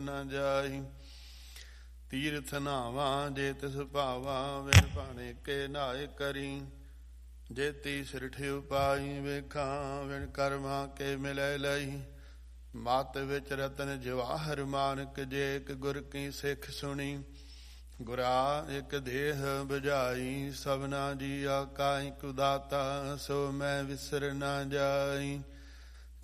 ਨਾ ਜਾਈ। ਤੀਰਥ ਨਾਵਾਂ ਜੇ ਤਿਸ ਭਾਵਾ, ਵਿਨ ਭਾਣੇ ਕੇ ਨਾਏ ਕਰੀ। ਜੇਤੀ ਸਿਰਠਿ ਉਪਾਈ, ਵੇਖਾਂ ਵਿਣ ਕਰਮਾਂ ਕੇ ਮਿਲੈ ਲਈ। ਮਤ ਵਿੱਚ ਰਤਨ ਜਵਾਹਰ ਮਾਨਕ, ਜੇ ਇੱਕ ਗੁਰ ਕੀ ਸਿੱਖ ਸੁਣੀ। ਗੁਰਾ ਇੱਕ ਦੇਹ ਬੁਝਾਈ, ਸਭਨਾ ਜੀਆ ਕਾਇ ਕੁ ਦਾਤਾ। ਸੋ ਮੈਂ ਵਿਸਰ ਨਾ ਜਾਈ।